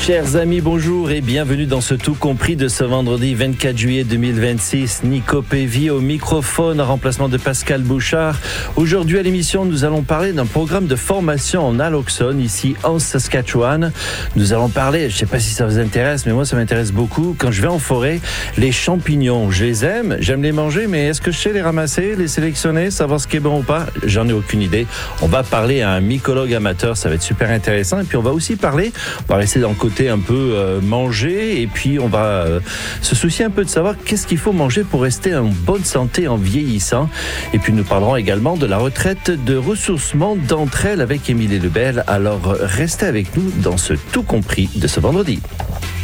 Chers amis, bonjour et bienvenue dans ce tout compris de ce vendredi 24 juillet 2026. Nico Pévy au microphone en remplacement de Pascal Bouchard. Aujourd'hui à l'émission, nous allons parler d'un programme de formation en naloxone ici en Saskatchewan. Nous allons parler, je ne sais pas si ça vous intéresse, mais moi ça m'intéresse beaucoup. Quand je vais en forêt, les champignons, je les aime, j'aime les manger, mais est-ce que je sais les ramasser, les sélectionner, savoir ce qui est bon ou pas? J'en ai aucune idée. On va parler à un mycologue amateur, ça va être super intéressant. Et puis on va aussi parler, on va rester dans le côté un peu manger, et puis on va se soucier un peu de savoir qu'est-ce qu'il faut manger pour rester en bonne santé en vieillissant. Et puis nous parlerons également de la retraite de ressourcement d'entre elles avec Émilie Lebel. Alors restez avec nous dans ce tout compris de ce vendredi.